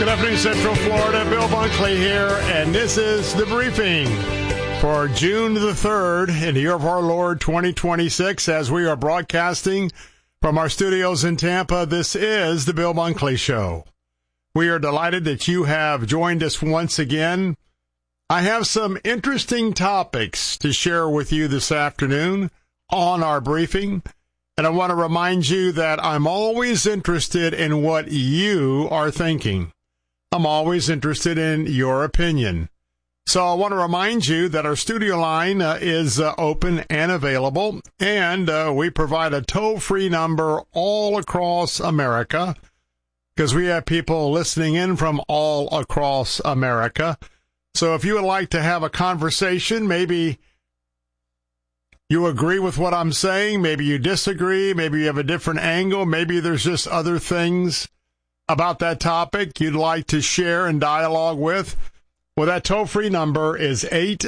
Good afternoon, Central Florida. Bill Bunkley here, and this is the briefing for June the 3rd in the year of our Lord 2026 as we are broadcasting from our studios in Tampa. This is the Bill Bunkley Show. We are delighted that you have joined us once again. I have some interesting topics to share with you this afternoon on our briefing, and I want to remind you that I'm always interested in what you are thinking. I'm always interested in your opinion. So I want to remind you that our studio line is open and available, and we provide a toll-free number all across America because we have people listening in from all across America. So if you would like to have a conversation, maybe you agree with what I'm saying, maybe you disagree, maybe you have a different angle, maybe there's just other things about that topic you'd like to share and dialogue with, well, that toll-free number is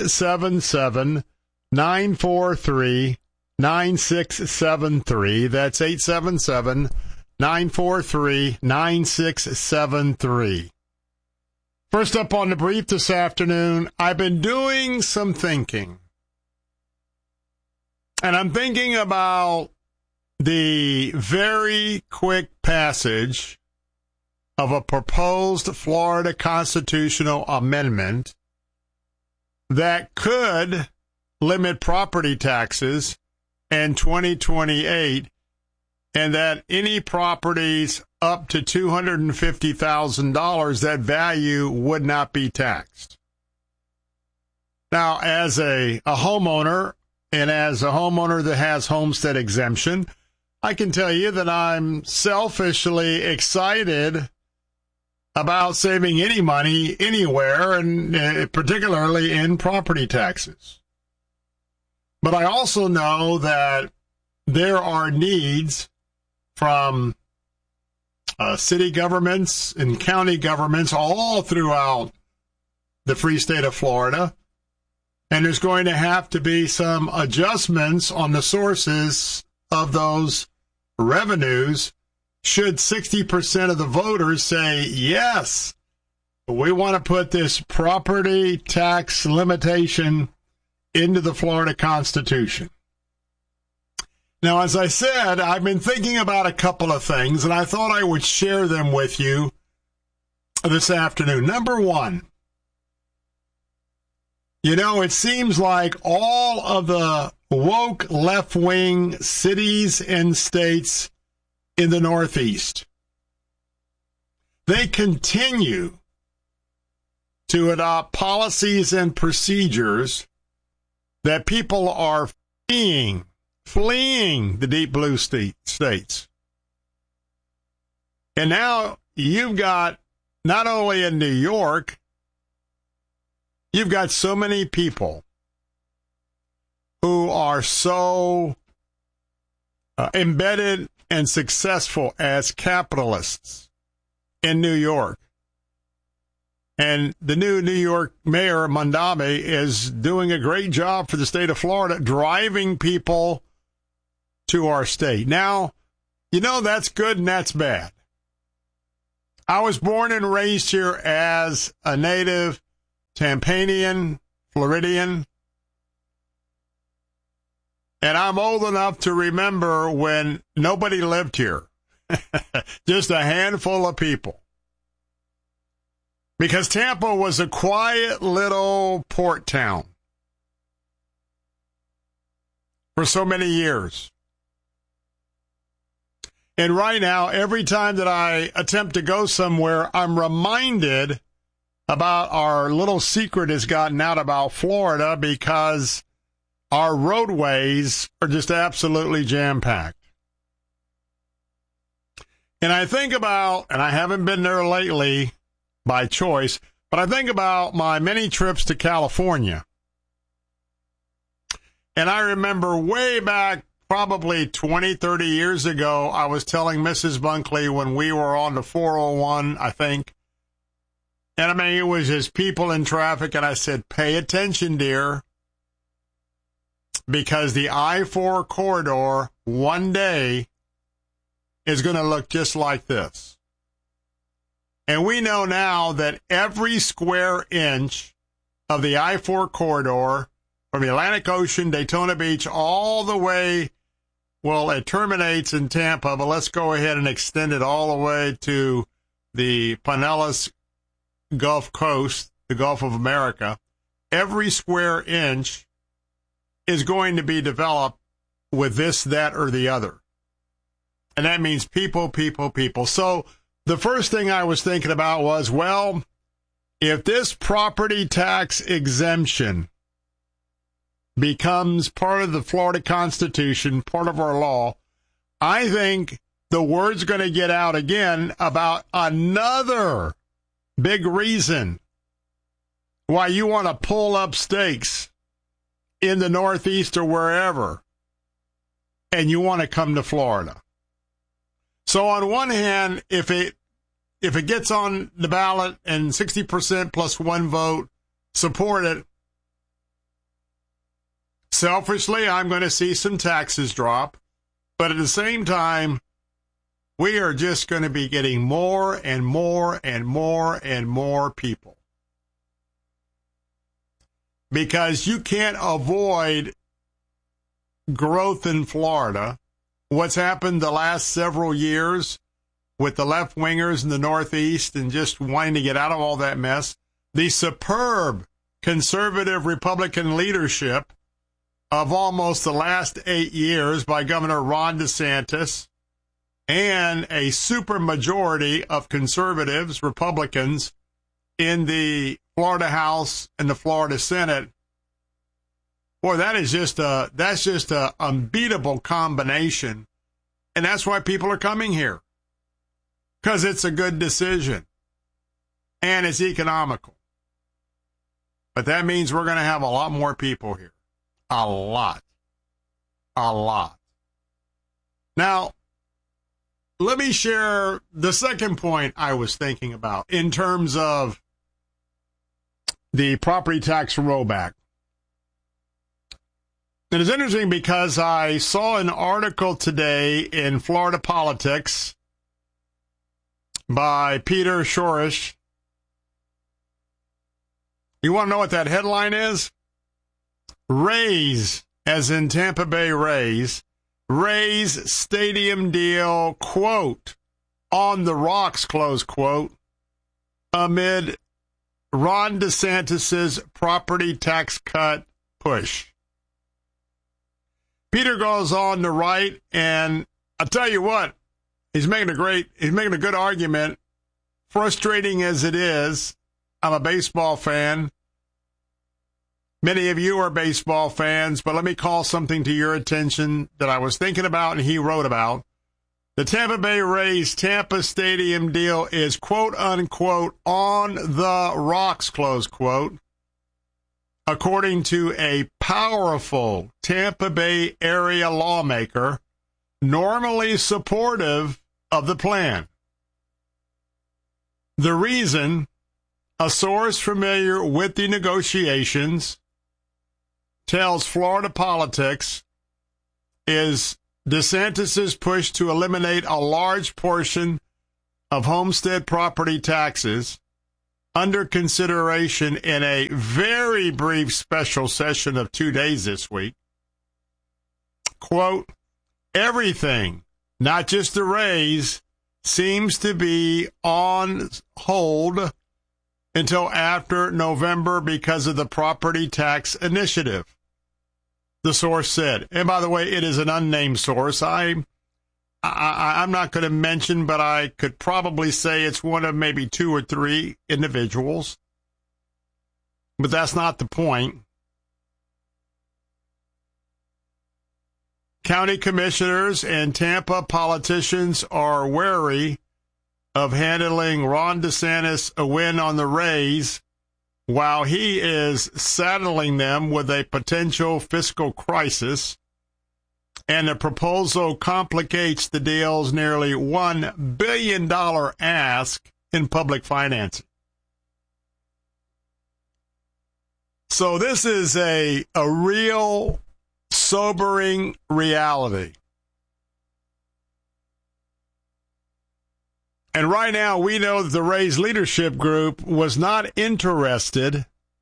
877-943-9673. That's 877-943-9673. First up on the brief this afternoon, I've been doing some thinking. And I'm thinking about the very quick passage of a proposed Florida constitutional amendment that could limit property taxes in 2028, and that any properties up to $250,000, that value would not be taxed. Now, as a homeowner, and as a homeowner that has homestead exemption, I can tell you that I'm selfishly excited about saving any money anywhere, and particularly in property taxes. But I also know that there are needs from city governments and county governments all throughout the free state of Florida, and there's going to have to be some adjustments on the sources of those revenues should 60% of the voters say, yes, we want to put this property tax limitation into the Florida Constitution. Now, as I said, I've been thinking about a couple of things, and I thought I would share them with you this afternoon. Number one, it seems like all of the woke left-wing cities and states in the Northeast, they continue to adopt policies and procedures that people are fleeing the deep blue states. And now you've got, not only in New York, you've got so many people who are so embedded and successful as capitalists in New York. And the new New York Mayor, Mondami, is doing a great job for the state of Florida, driving people to our state. Now, that's good and that's bad. I was born and raised here as a native Tampanian, Floridian. And I'm old enough to remember when nobody lived here. Just a handful of people. Because Tampa was a quiet little port town for so many years. And right now, every time that I attempt to go somewhere, I'm reminded about our little secret has gotten out about Florida because our roadways are just absolutely jam-packed. And I think about, and I haven't been there lately by choice, but I think about my many trips to California. And I remember way back, probably 20, 30 years ago, I was telling Mrs. Bunkley when we were on the 401, I think. And I mean, it was just people in traffic, and I said, pay attention, dear. Because the I-4 corridor one day is going to look just like this. And we know now that every square inch of the I-4 corridor from the Atlantic Ocean, Daytona Beach, all the way, well, it terminates in Tampa, but let's go ahead and extend it all the way to the Pinellas Gulf Coast, the Gulf of America. Every square inch is going to be developed with this, that, or the other. And that means people, people, people. So the first thing I was thinking about was, well, if this property tax exemption becomes part of the Florida Constitution, part of our law, I think the word's going to get out again about another big reason why you want to pull up stakes in the Northeast or wherever, and you want to come to Florida. So on one hand, if it gets on the ballot and 60% plus one vote support it, selfishly, I'm going to see some taxes drop. But at the same time, we are just going to be getting more and more and more and more people. Because you can't avoid growth in Florida. What's happened the last several years with the left-wingers in the Northeast and just wanting to get out of all that mess, the superb conservative Republican leadership of almost the last 8 years by Governor Ron DeSantis and a supermajority of conservatives, Republicans, in the Florida House and the Florida Senate. Boy, that's just a unbeatable combination. And that's why people are coming here. Because it's a good decision. And it's economical. But that means we're going to have a lot more people here. A lot. A lot. Now, let me share the second point I was thinking about in terms of the property tax rollback. It is interesting because I saw an article today in Florida Politics by Peter Schorsch. You want to know what that headline is? Rays, as in Tampa Bay Rays, Rays stadium deal, quote, on the rocks, close quote, amid Ron DeSantis's property tax cut push. Peter goes on to write, and I'll tell you what, he's making a good argument. Frustrating as it is, I'm a baseball fan. Many of you are baseball fans, but let me call something to your attention that I was thinking about and he wrote about. The Tampa Bay Rays Tampa Stadium deal is quote unquote on the rocks, close quote, according to a powerful Tampa Bay area lawmaker, normally supportive of the plan. The reason, a source familiar with the negotiations tells Florida Politics, is DeSantis' push to eliminate a large portion of homestead property taxes under consideration in a very brief special session of 2 days this week. Quote, everything, not just the Rays, seems to be on hold until after November because of the property tax initiative, the source said. And by the way, it is an unnamed source. I'm not going to mention, but I could probably say it's one of maybe 2 or 3 individuals. But that's not the point. County commissioners and Tampa politicians are wary of handling Ron DeSantis a win on the Rays while he is saddling them with a potential fiscal crisis, and the proposal complicates the deal's nearly $1 billion ask in public financing. So this is a real sobering reality. And right now, we know that the Rays leadership group was not interested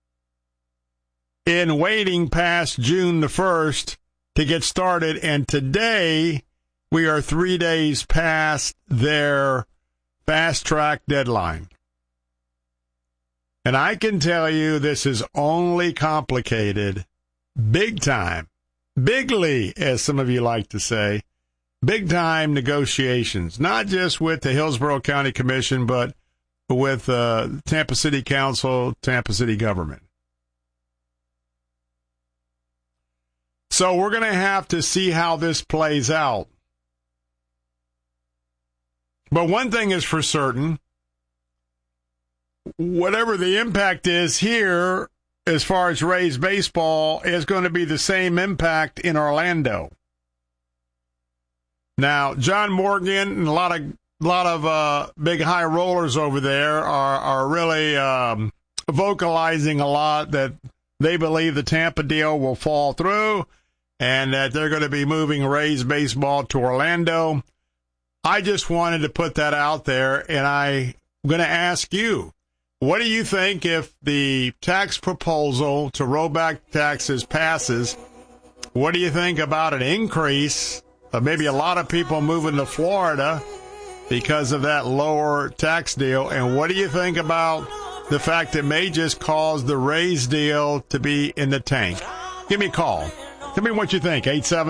in waiting past June the 1st to get started. And today, we are 3 days past their fast-track deadline. And I can tell you this is only complicated big time, bigly, as some of you like to say, big-time negotiations, not just with the Hillsborough County Commission, but with Tampa City Council, Tampa City government. So we're going to have to see how this plays out. But one thing is for certain, whatever the impact is here, as far as Rays baseball, is going to be the same impact in Orlando. Now, John Morgan and a lot of big high rollers over there are really vocalizing a lot that they believe the Tampa deal will fall through and that they're going to be moving Rays baseball to Orlando. I just wanted to put that out there, and I'm going to ask you, what do you think if the tax proposal to roll back taxes passes? What do you think about an increase of maybe a lot of people moving to Florida because of that lower tax deal? And what do you think about the fact it may just cause the Rays deal to be in the tank? Give me a call. Tell me what you think.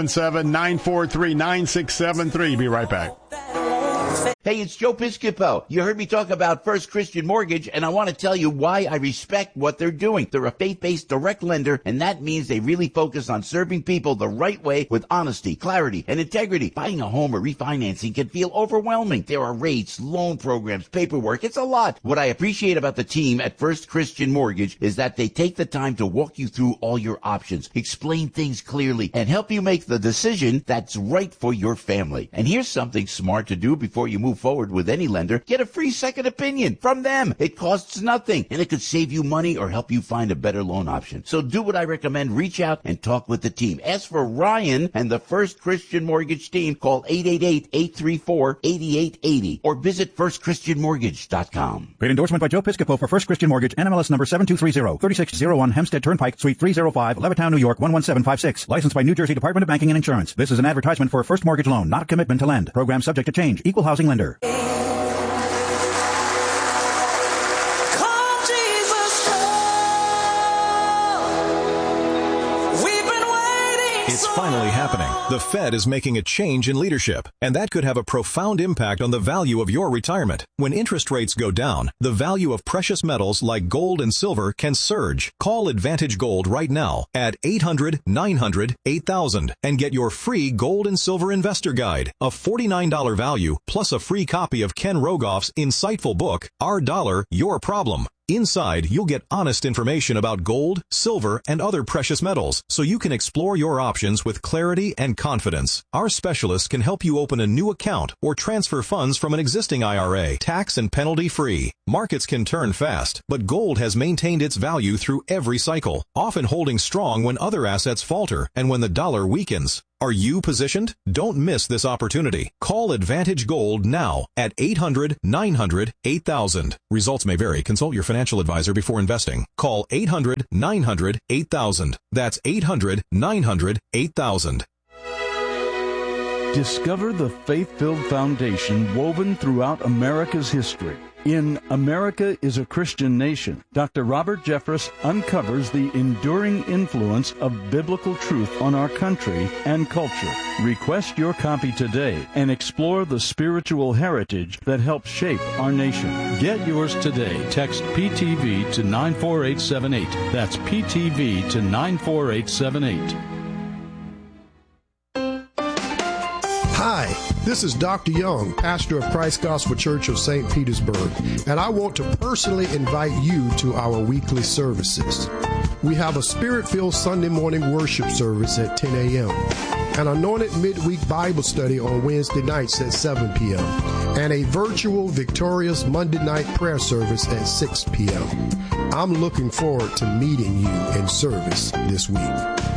877-943-9673. Be right back. Hey, it's Joe Piscopo. You heard me talk about First Christian Mortgage, and I want to tell you why I respect what they're doing. They're a faith-based direct lender, and that means they really focus on serving people the right way with honesty, clarity, and integrity. Buying a home or refinancing can feel overwhelming. There are rates, loan programs, paperwork. It's a lot. What I appreciate about the team at First Christian Mortgage is that they take the time to walk you through all your options, explain things clearly, and help you make the decision that's right for your family. And here's something smart to do before you move forward with any lender. Get a free second opinion from them. It costs nothing, and it could save you money or help you find a better loan option. So do what I recommend. Reach out and talk with the team. Ask for Ryan and the First Christian Mortgage team. Call 888-834-8880 or visit firstchristianmortgage.com. Paid endorsement by Joe Piscopo for First Christian Mortgage, NMLS number 7230, 3601 Hempstead Turnpike, Suite 305, Levittown, New York 11756. Licensed by New Jersey Department of Banking and Insurance. This is an advertisement for a first mortgage loan, not a commitment to lend. Program subject to change. Equal housing lender. It's finally happening. The Fed is making a change in leadership, and that could have a profound impact on the value of your retirement. When interest rates go down, the value of precious metals like gold and silver can surge. Call Advantage Gold right now at 800-900-8000 and get your free gold and silver investor guide, a $49 value, plus a free copy of Ken Rogoff's insightful book, Our Dollar, Your Problem. Inside, you'll get honest information about gold, silver, and other precious metals, so you can explore your options with clarity and confidence. Our specialists can help you open a new account or transfer funds from an existing IRA, tax and penalty free. Markets can turn fast, but gold has maintained its value through every cycle, often holding strong when other assets falter and when the dollar weakens. Are you positioned? Don't miss this opportunity. Call Advantage Gold now at 800-900-8000. Results may vary. Consult your financial advisor before investing. Call 800-900-8000. That's 800-900-8000. Discover the faith-filled foundation woven throughout America's history. In America is a Christian Nation, Dr. Robert Jeffress uncovers the enduring influence of biblical truth on our country and culture. Request your copy today and explore the spiritual heritage that helps shape our nation. Get yours today. Text PTV to 94878. That's PTV to 94878. Hi, this is Dr. Young, pastor of Christ Gospel Church of St. Petersburg, and I want to personally invite you to our weekly services. We have a Spirit-filled Sunday morning worship service at 10 a.m., an anointed midweek Bible study on Wednesday nights at 7 p.m., and a virtual victorious Monday night prayer service at 6 p.m. I'm looking forward to meeting you in service this week.